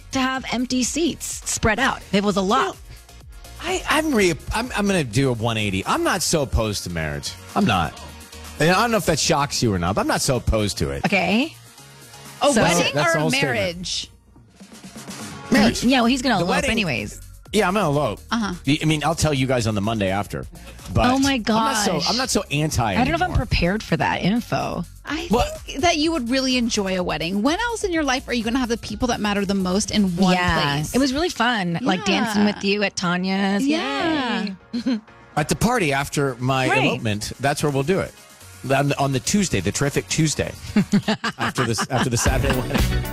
to have empty seats spread out. It was a lot. I'm going to do a 180. I'm not so opposed to marriage. I'm not. And I don't know if that shocks you or not, but I'm not so opposed to it. Okay. A So- wedding That's or the a whole marriage? Marriage. Yeah, well, he's going to The elope wedding- anyways. Yeah, I'm going to elope. I mean, I'll tell you guys on the Monday after. But Oh, my gosh. I'm not so anti I don't know if I'm anymore. prepared for that info. I What? think that you would really enjoy a wedding. When else in your life are you going to have the people that matter the most in one place? It was really fun. Like Yeah. dancing with you at Tanya's. Yeah. Yay. At the party after my Right. elopement, that's where we'll do it. On the Tuesday, the terrific Tuesday. after the Saturday wedding.